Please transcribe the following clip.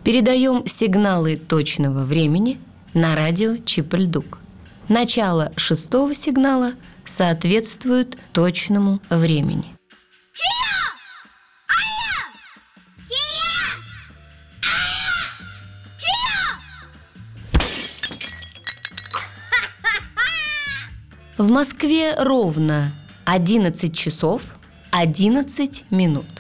Передаем сигналы точного времени на радио Чип-Ль-Дук. Начало 6-го сигнала соответствует точному времени. В Москве ровно 11 часов 11 минут.